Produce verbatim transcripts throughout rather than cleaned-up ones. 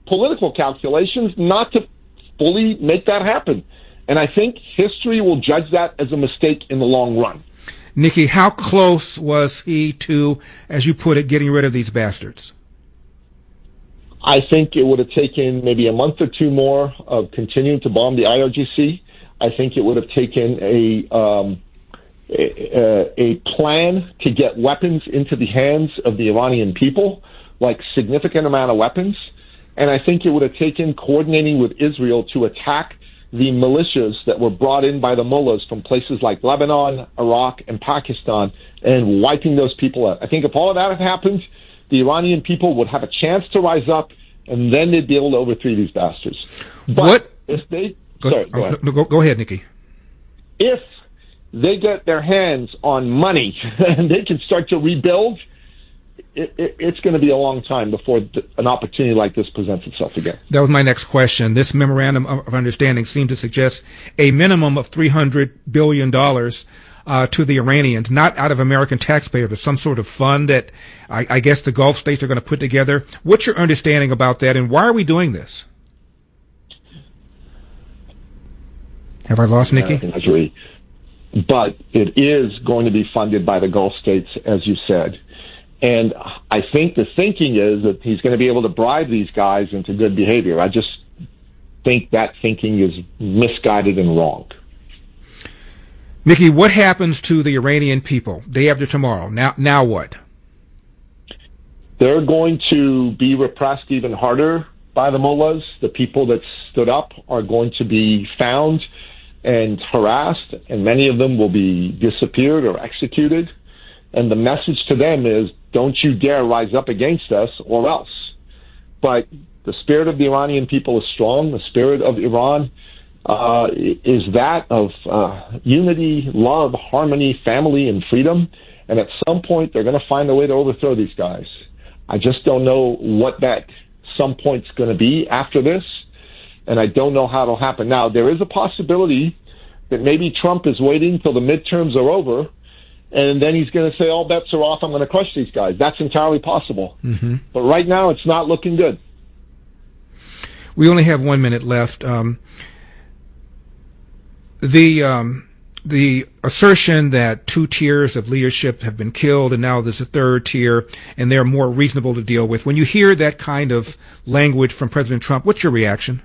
political calculations not to fully make that happen. And I think history will judge that as a mistake in the long run. Nikki, how close was he to, as you put it, getting rid of these bastards? I think it would have taken maybe a month or two more of continuing to bomb the I R G C. I think it would have taken a, um, a, a plan to get weapons into the hands of the Iranian people, like significant amount of weapons. And I think it would have taken coordinating with Israel to attack the militias that were brought in by the mullahs from places like Lebanon, Iraq, and Pakistan, and wiping those people out. I think if all of that had happened, the Iranian people would have a chance to rise up, and then they'd be able to overthrow these bastards. But what? if they... Go, sorry, go ahead. No, go, go ahead, Nikki. If they get their hands on money and they can start to rebuild, it, it, it's going to be a long time before th- an opportunity like this presents itself again. That was my next question. This memorandum of understanding seemed to suggest a minimum of three hundred billion dollars uh, to the Iranians, not out of American taxpayers, but some sort of fund that I, I guess the Gulf states are going to put together. What's your understanding about that, and why are we doing this? Have I lost Nikki? But it is going to be funded by the Gulf states, as you said. And I think the thinking is that he's going to be able to bribe these guys into good behavior. I just think that thinking is misguided and wrong. Nikki, what happens to the Iranian people day after tomorrow? Now, now what? They're going to be repressed even harder by the mullahs. The people that stood up are going to be found and harassed, and many of them will be disappeared or executed. And the message to them is, don't you dare rise up against us or else. But the spirit of the Iranian people is strong. The spirit of Iran uh, is that of uh, unity, love, harmony, family, and freedom. And at some point, they're going to find a way to overthrow these guys. I just don't know what that some point's going to be after this. And I don't know how it'll happen. Now, there is a possibility that maybe Trump is waiting till the midterms are over, and then he's going to say, all bets are off, I'm going to crush these guys. That's entirely possible. Mm-hmm. But right now, it's not looking good. We only have one minute left. Um, the um, the assertion that two tiers of leadership have been killed, and now there's a third tier, and they're more reasonable to deal with. When you hear that kind of language from President Trump, what's your reaction?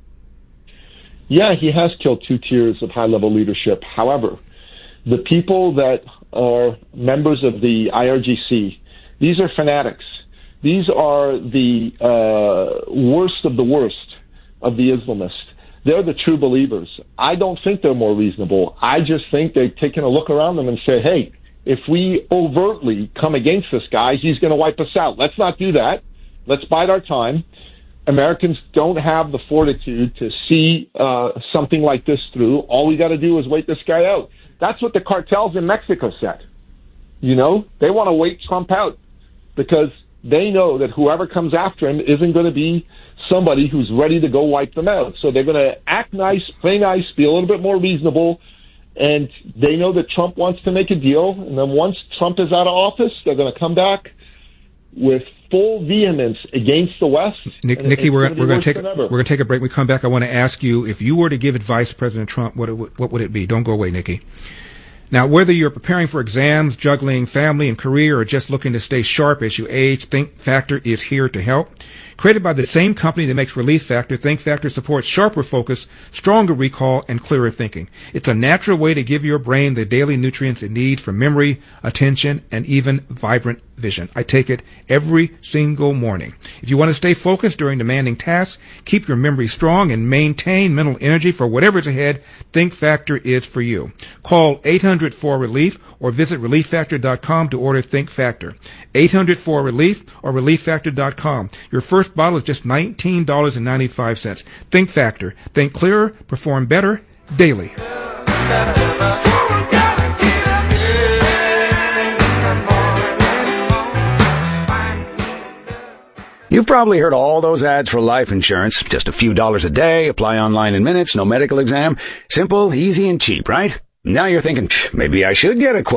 Yeah, he has killed two tiers of high-level leadership. However, the people that are members of the I R G C, these are fanatics. These are the uh, worst of the worst of the Islamists. They're the true believers. I don't think they're more reasonable. I just think they've taken a look around them and say, hey, if we overtly come against this guy, he's going to wipe us out. Let's not do that. Let's bide our time. Americans don't have the fortitude to see uh, something like this through. All we got to do is wait this guy out. That's what the cartels in Mexico said. You know, they want to wait Trump out because they know that whoever comes after him isn't going to be somebody who's ready to go wipe them out. So they're going to act nice, play nice, be a little bit more reasonable, and they know that Trump wants to make a deal. And then once Trump is out of office, they're going to come back with full vehemence against the West. Nick, Nikki, we're, we're going to take we're going to take a break. When we come back, I want to ask you, if you were to give advice to President Trump, what it, what would it be? Don't go away, Nikki. Now, whether you're preparing for exams, juggling family and career, or just looking to stay sharp as you age, Think Factor is here to help. Created by the same company that makes Relief Factor, Think Factor supports sharper focus, stronger recall, and clearer thinking. It's a natural way to give your brain the daily nutrients it needs for memory, attention, and even vibrant vision. I take it every single morning. If you want to stay focused during demanding tasks, keep your memory strong, and maintain mental energy for whatever's ahead, Think Factor is for you. Call eight hundred four relief or visit relief factor dot com to order Think Factor. eight hundred four relief or relief factor dot com. Your first bottle is just nineteen dollars and ninety-five cents. Think Factor. Think clearer, perform better, daily. You've probably heard all those ads for life insurance. Just a few dollars a day, apply online in minutes, no medical exam. Simple, easy, and cheap, right? Now you're thinking, maybe I should get a quote.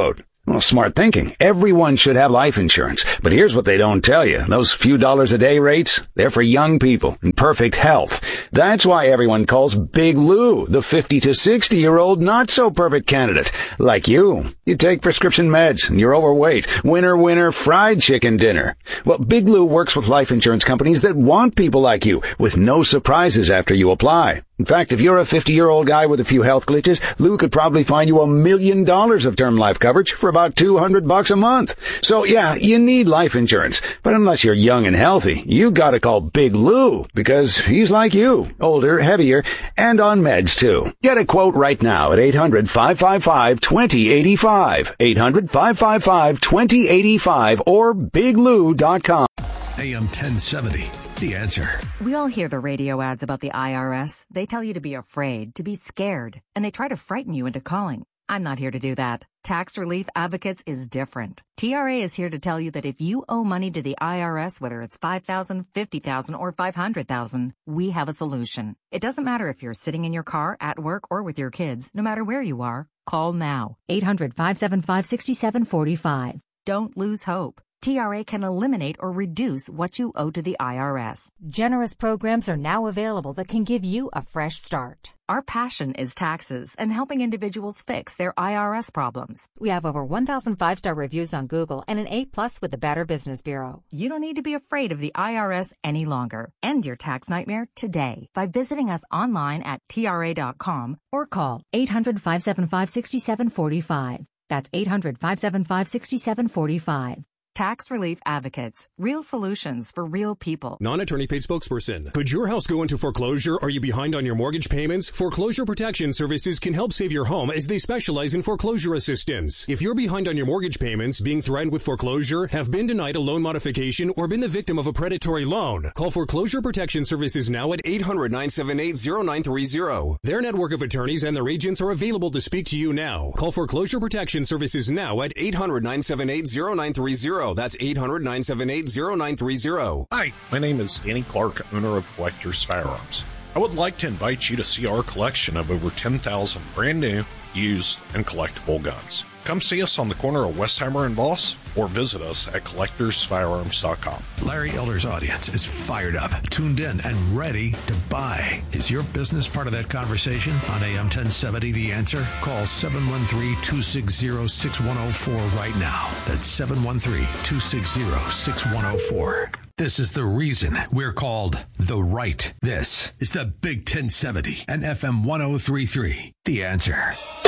Well, smart thinking. Everyone should have life insurance. But here's what they don't tell you. Those few dollars a day rates, they're for young people in perfect health. That's why everyone calls Big Lou the fifty to sixty year old not so perfect candidate. Like you. You take prescription meds and you're overweight. Winner, winner, fried chicken dinner. Well, Big Lou works with life insurance companies that want people like you with no surprises after you apply. In fact, if you're a fifty-year-old guy with a few health glitches, Lou could probably find you a million dollars of term life coverage for about two hundred bucks a month. So yeah, you need life insurance. But unless you're young and healthy, you gotta call Big Lou because he's like you, older, heavier, and on meds too. Get a quote right now at eight hundred, five five five, two zero eight five, eight hundred, five five five, two zero eight five or big lou dot com. A M ten seventy. The Answer. We all hear the radio ads about the I R S. They tell you to be afraid, to be scared, and they try to frighten you into calling. I'm not here to do that. Tax Relief Advocates is different. T R A is here to tell you that if you owe money to the I R S, whether it's five thousand dollars, fifty thousand dollars, or five hundred thousand dollars, we have a solution. It doesn't matter if you're sitting in your car, at work, or with your kids. No matter where you are, call now. eight hundred, five seven five, six seven four five. Don't lose hope. T R A can eliminate or reduce what you owe to the I R S. Generous programs are now available that can give you a fresh start. Our passion is taxes and helping individuals fix their I R S problems. We have over one thousand five-star reviews on Google and an A plus with the Better Business Bureau. You don't need to be afraid of the I R S any longer. End your tax nightmare today by visiting us online at T R A dot com or call eight hundred, five seven five, six seven four five. That's eight hundred, five seven five, six seven four five. Tax Relief Advocates. Real solutions for real people. Non-attorney paid spokesperson. Could your house go into foreclosure? Are you behind on your mortgage payments? Foreclosure Protection Services can help save your home as they specialize in foreclosure assistance. If you're behind on your mortgage payments, being threatened with foreclosure, have been denied a loan modification, or been the victim of a predatory loan, call Foreclosure Protection Services now at eight hundred, nine seven eight, zero nine three zero. Their network of attorneys and their agents are available to speak to you now. Call Foreclosure Protection Services now at eight hundred, nine seven eight, zero nine three zero. That's eight hundred, nine seven eight, zero nine three zero. Hi, my name is Danny Clark, owner of Collectors Firearms. I would like to invite you to see our collection of over ten thousand brand new, used, and collectible guns. Come see us on the corner of Westheimer and Voss, or visit us at collectors firearms dot com. Larry Elder's audience is fired up, tuned in, and ready to buy. Is your business part of that conversation? On A M ten seventy, The Answer? Call seven one three, two six zero, six one zero four right now. That's seven one three, two six zero, six one zero four. This is the reason we're called The Right. This is the Big ten seventy and F M one oh three point three. The Answer.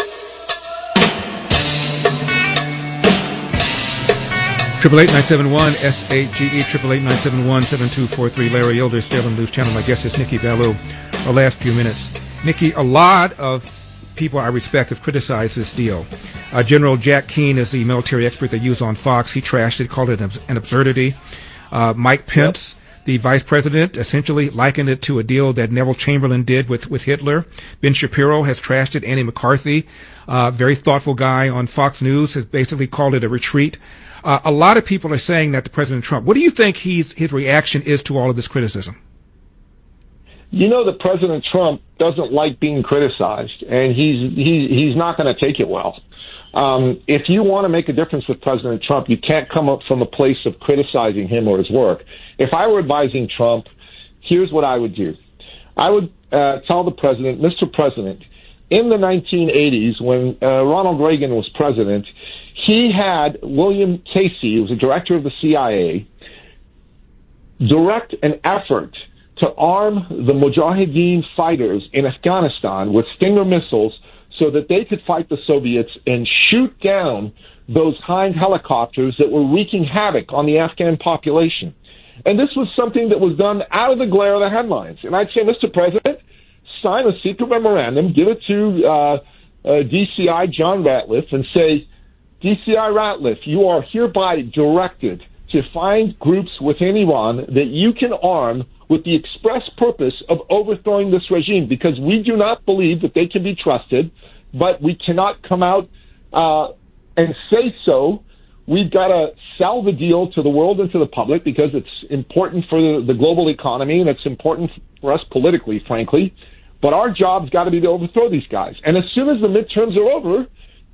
Triple eight nine seven one S A G E triple eight nine seven one seven two four three. Larry Elder, Salem News Channel. My guest is Nikki Ballou. Our last few minutes, Nikki. A lot of people I respect have criticized this deal. Uh, General Jack Keane is the military expert they use on Fox. He trashed it, called it an absurdity. Uh, Mike Pence, yep. the vice president, essentially likened it to a deal that Neville Chamberlain did with with Hitler. Ben Shapiro has trashed it. Andy McCarthy, uh, very thoughtful guy on Fox News, has basically called it a retreat. Uh, a lot of people are saying that to President Trump. What do you think he's, his reaction is to all of this criticism? You know that President Trump doesn't like being criticized, and he's he, he's not going to take it well. Um, if you want to make a difference with President Trump, you can't come up from a place of criticizing him or his work. If I were advising Trump, here's what I would do. I would uh, tell the president, Mister President, in the nineteen eighties, when uh, Ronald Reagan was president, he had William Casey, who was the director of the C I A, direct an effort to arm the Mujahideen fighters in Afghanistan with Stinger missiles so that they could fight the Soviets and shoot down those Hind helicopters that were wreaking havoc on the Afghan population. And this was something that was done out of the glare of the headlines. And I'd say, Mister President, sign a secret memorandum, give it to uh, uh, D C I John Ratliff, and say, D C I Ratliff, you are hereby directed to find groups within Iran that you can arm with the express purpose of overthrowing this regime, because we do not believe that they can be trusted, but we cannot come out uh, and say so. We've got to sell the deal to the world and to the public because it's important for the, the global economy, and it's important for us politically, frankly. But our job's got to be to overthrow these guys. And as soon as the midterms are over,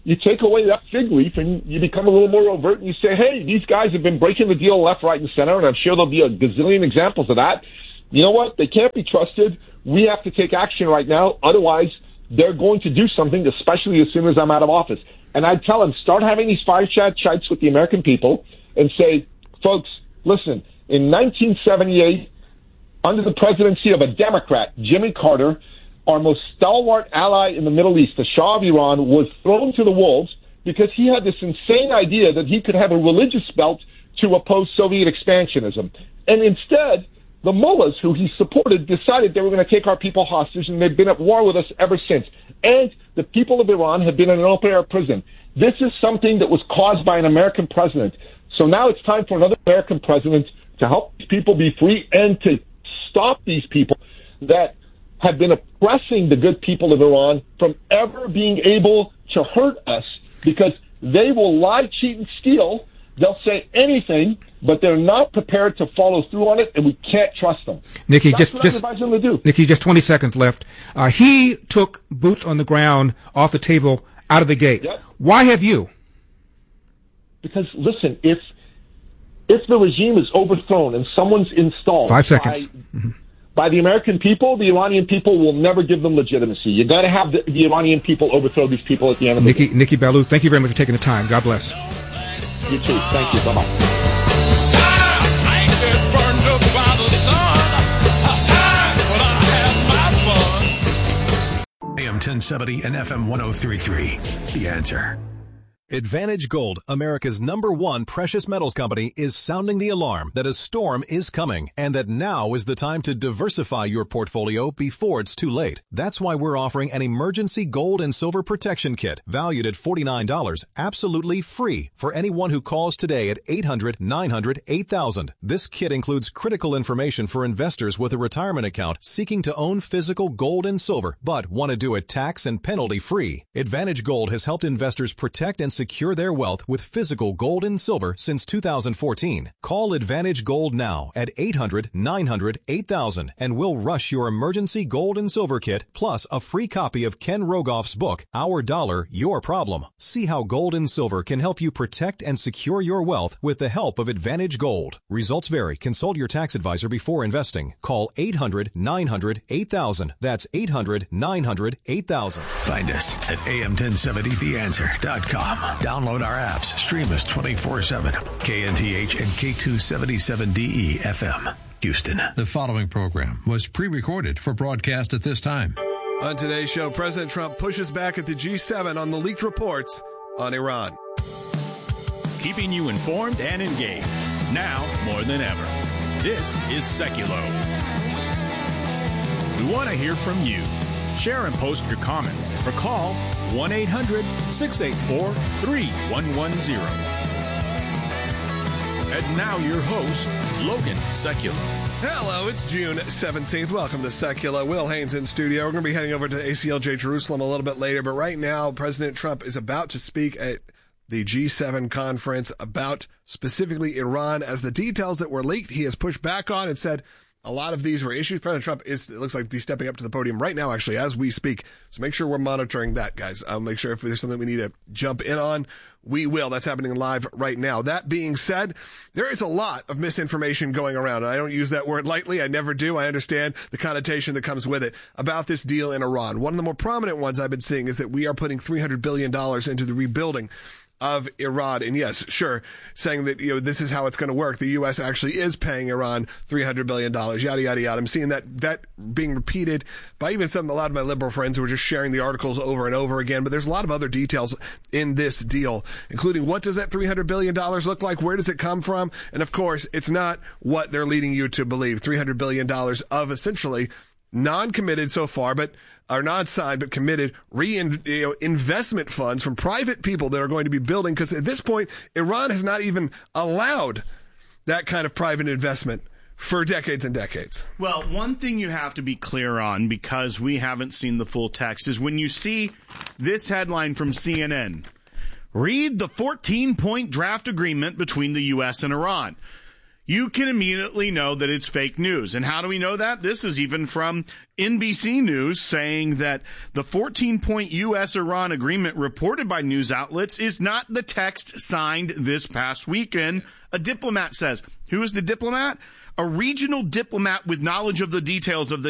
you take away that fig leaf and you become a little more overt and you say, hey, these guys have been breaking the deal left, right, and center, and I'm sure there'll be a gazillion examples of that. You know what? They can't be trusted. We have to take action right now. Otherwise, they're going to do something, especially as soon as I'm out of office. And I'd tell them, start having these fireside chats with the American people and say, folks, listen, in nineteen seventy-eight, under the presidency of a Democrat, Jimmy Carter, our most stalwart ally in the Middle East, the Shah of Iran, was thrown to the wolves because he had this insane idea that he could have a religious belt to oppose Soviet expansionism. And instead, the mullahs who he supported decided they were going to take our people hostage, and they've been at war with us ever since. And the people of Iran have been in an open-air prison. This is something that was caused by an American president. So now it's time for another American president to help people be free and to stop these people that have been oppressing the good people of Iran from ever being able to hurt us, because they will lie, cheat, and steal. They'll say anything, but they're not prepared to follow through on it, and we can't trust them. Nikki, That's just, what just, I'm advising them to do. Nikki, just twenty seconds left. Uh, he took boots on the ground off the table out of the gate. Yep. Why have you? Because, listen, if if the regime is overthrown and someone's installed Five seconds. By, mm-hmm. by the American people, the Iranian people will never give them legitimacy. You got to have the, the Iranian people overthrow these people at the end of Nikki, the day. Nikki Ballou, thank you very much for taking the time. God bless. You too. Thank you. Bye-bye. A M ten seventy and F M one oh three point three. The Answer. Advantage Gold, America's number one precious metals company, is sounding the alarm that a storm is coming and that now is the time to diversify your portfolio before it's too late. That's why we're offering an emergency gold and silver protection kit valued at forty-nine dollars, absolutely free for anyone who calls today at eight hundred, nine hundred, eight thousand. This kit includes critical information for investors with a retirement account seeking to own physical gold and silver but want to do it tax and penalty free. Advantage Gold has helped investors protect and secure their wealth with physical gold and silver since two thousand fourteen. Call Advantage Gold now at eight hundred, nine hundred, eight thousand and we'll rush your emergency gold and silver kit plus a free copy of Ken Rogoff's book, Our Dollar, Your Problem. See how gold and silver can help you protect and secure your wealth with the help of Advantage Gold. Results vary. Consult your tax advisor before investing. Call eight hundred, nine hundred, eight thousand. That's eight hundred, nine hundred, eight thousand. Find us at A M ten seventy the answer dot com. Download our apps. Stream us twenty-four seven. K N T H and K two seventy-seven D E F M. Houston. The following program was pre-recorded for broadcast at this time. On today's show, President Trump pushes back at the G seven on the leaked reports on Iran. Keeping you informed and engaged. Now more than ever. This is Seculo. We want to hear from you. Share and post your comments or call one eight hundred, six eight four, three one one zero. And now your host, Logan Seculo. Hello, it's June seventeenth. Welcome to Secular. Will Haynes in studio. We're going to be heading over to A C L J Jerusalem a little bit later, but right now, President Trump is about to speak at the G seven conference about specifically Iran. As the details that were leaked, he has pushed back on and said a lot of these were issues. President Trump is, it looks like, be stepping up to the podium right now, actually, as we speak. So make sure we're monitoring that, guys. I'll make sure if there's something we need to jump in on, we will. That's happening live right now. That being said, there is a lot of misinformation going around. I don't use that word lightly. I never do. I understand the connotation that comes with it about this deal in Iran. One of the more prominent ones I've been seeing is that we are putting three hundred billion dollars into the rebuilding of Iran. And yes, sure, saying that, you know, this is how it's going to work. The U S actually is paying Iran three hundred billion dollars, yada, yada, yada. I'm seeing that, that being repeated by even some, a lot of my liberal friends who are just sharing the articles over and over again. But there's a lot of other details in this deal, including what does that three hundred billion dollars look like? Where does it come from? And of course, it's not what they're leading you to believe. three hundred billion dollars of essentially non-committed so far, but are not signed but committed re you know, investment funds from private people that are going to be building, because at this point, Iran has not even allowed that kind of private investment for decades and decades. Well, one thing you have to be clear on, because we haven't seen the full text, is when you see this headline from C N N, read the fourteen-point draft agreement between the U S and Iran. you can immediately know that it's fake news. And how do we know that? This is even from N B C News saying that the fourteen-point U S Iran agreement reported by news outlets is not the text signed this past weekend, a diplomat says. Who is the diplomat? A regional diplomat with knowledge of the details of the